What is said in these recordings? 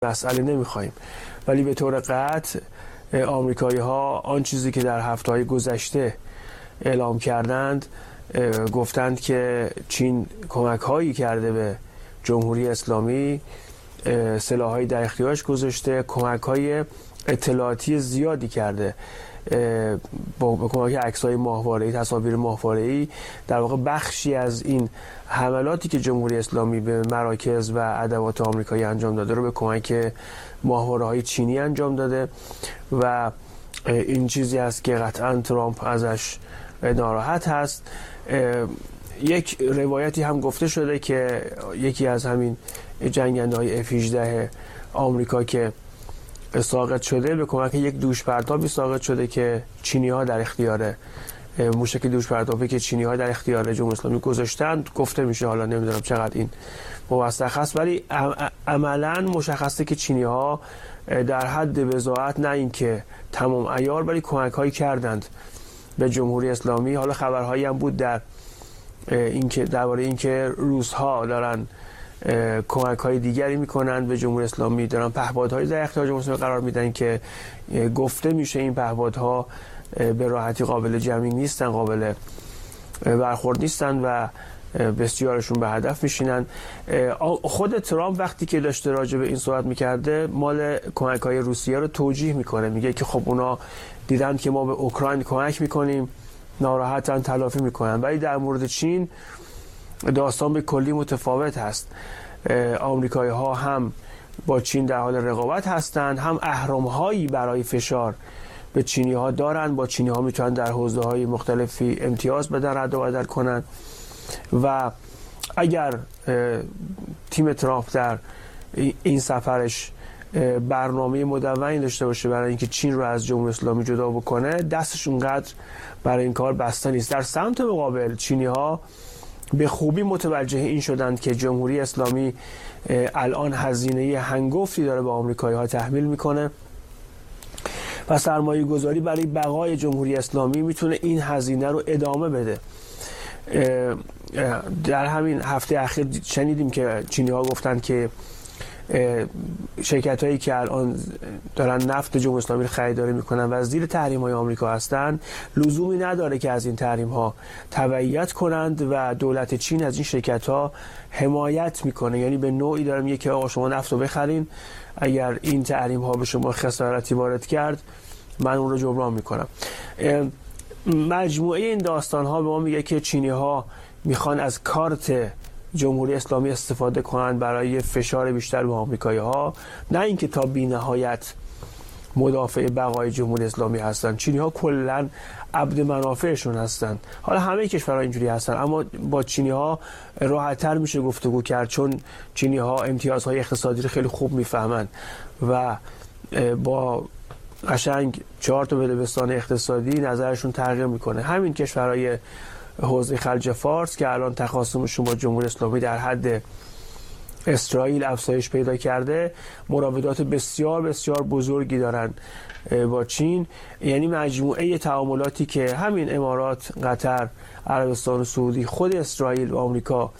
مسئله نمیخوایم، ولی به طور قطع آمریکایی ها آن چیزی که در هفته‌های گذشته اعلام کردند، گفتند که چین کمک هایی کرده به جمهوری اسلامی، سلاح‌هایی در اختیارش گذاشته، کمک های اطلاعاتی زیادی کرده با کمک عکس‌های ماهواره‌ای، تصاویر ماهواره‌ای. در واقع بخشی از این حملاتی که جمهوری اسلامی به مراکز و ادوات آمریکایی انجام داده رو به کمک ماهواره‌های چینی انجام داده و این چیزی است که قطعاً ترامپ ازش ناراحت هست. یک روایتی هم گفته شده که یکی از همین جنگنده‌های F-18 آمریکا که ساقط شده به کمک یک دوش پرتابی ساقط شده که چینی‌ها در اختیار موشک دوش پرتابی که چینی‌ها در اختیار جمهوری اسلامی گذاشتند. گفته میشه، حالا نمیدونم چقدر این موثق است، ولی عملاً مشخصه که چینی‌ها در حد بضاعت نه اینکه تمام عیار ولی کمک‌هایی کردند به جمهوری اسلامی. حالا خبرهایی هم بود در اینکه درباره اینکه روس‌ها دارن کمک‌های دیگری میکنند به جمهوری اسلامی، دارن پهپادهایی در اختیار جمهوری اسلامی قرار میدن که گفته میشه این پهپادها به راحتی قابل جمعی نیستن، قابل برخورد نیستن و بسیارشون به هدف میشینن. خود ترامپ وقتی که داشته راجع به این صحبت میکرده مال کمک‌های روسیه رو توجیه میکنه، میگه که خب اونا دیدن که ما به اوکراین کمک میکنیم، ناراحتن، تلافی میکنن. ولی در مورد چین داستان به کلی متفاوت هست. آمریکایی ها هم با چین در حال رقابت هستند، هم اهرم‌هایی برای فشار به چینی ها دارن. با چینی ها میتونن در حوزه های مختلفی امتیاز بدن، رد و بدل کنن و اگر تیم ترامپ در این سفرش برنامه مدونی داشته باشه برای اینکه چین رو از جمهوری اسلامی جدا بکنه، دستش اونقدر برای این کار بسته نیست. در سمت مقابل چینی ها به خوبی متوجه این شدند که جمهوری اسلامی الان هزینه هنگفتی داره به آمریکایی ها تحمیل میکنه و سرمایه گذاری برای بقای جمهوری اسلامی میتونه این هزینه رو ادامه بده. در همین هفته اخیر شنیدیم که چینی ها گفتند که شرکت هایی که الان دارن نفت جمهوری اسلامی رو خریداری میکنن و زیر تحریم های آمریکا هستن، لزومی نداره که از این تحریم ها تبعیت کنند و دولت چین از این شرکت ها حمایت میکنه. یعنی به نوعی داره میگه که آقا شما نفت رو بخرین، اگر این تحریم ها به شما خسارتی وارد کرد من اون رو جبران میکنم. مجموعه این داستان ها به ما میگه که چینی ها میخوان از کارت جمهوری اسلامی استفاده کنند برای فشار بیشتر به آمریکایی ها، نه اینکه تا بی‌نهایت مدافع بقای جمهوری اسلامی هستند. چینی ها کلا عبد منافعشون هستند. حالا همه کشورها اینجوری هستن، اما با چینی ها راحت‌تر میشه گفتگو کرد چون چینی ها امتیازهای اقتصادی رو خیلی خوب میفهمند و با قشنگ 4 تا بلوستان اقتصادی نظرشون تغییر میکنه. همین کشورهای حوزه خلیج فارس که الان تخاصمشون با جمهوری اسلامی در حد اسرائیل افزایش پیدا کرده، مراودات بسیار بسیار بزرگی دارن با چین. یعنی مجموعه تعاملاتی که همین امارات، قطر، عربستان سعودی، خود اسرائیل و آمریکا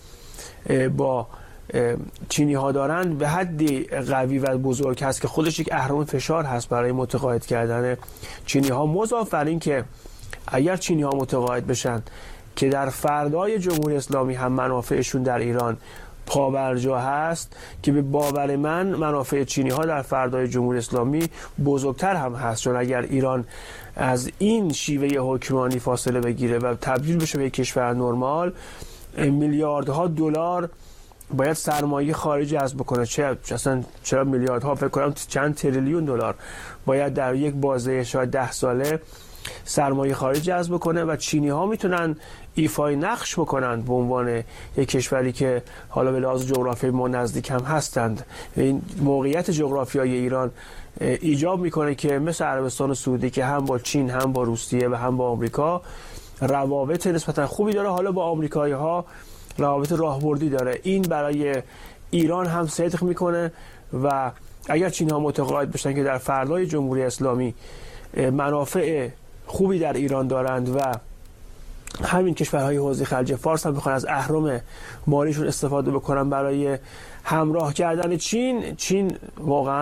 با چینی ها دارن به حدی قوی و بزرگ هست که خودش یک اهرم فشار هست برای متقاعد کردن چینی ها. مضاف بر این که اگر چینی ها متقاعد بشن که در فردای جمهوری اسلامی هم منافعشون در ایران پابرجا هست، که به باور من منافع چینی ها در فردای جمهوری اسلامی بزرگتر هم هست، چون اگر ایران از این شیوه حکمرانی فاصله بگیره و تبدیل بشه به یک کشور نرمال، میلیاردها دلار باید سرمایه خارجی جذب بکنه. چرا میلیاردها، فکر کنم چند تریلیون دلار باید در یک بازه شاید 10 ساله سرمایه خارجی جذب کنه و چینی ها میتونن ایفای نقش بکنن به عنوان یک کشوری که حالا به لحاظ جغرافیایی ما نزدیک هم هستند. این موقعیت جغرافیایی ایران ایجاب میکنه که مثل عربستان سعودی که هم با چین، هم با روسیه و هم با آمریکا روابط نسبتا خوبی داره، حالا با آمریکایی ها روابط راهبردی داره. این برای ایران هم صدق میکنه و اگر چینی ها متقاعد بشن که در فردای جمهوری اسلامی منافع خوبی در ایران دارند و همین کشورهای حوزه خلیج فارس هم بخوان از اهرم مالیشون استفاده بکنن برای همراه کردن چین واقعا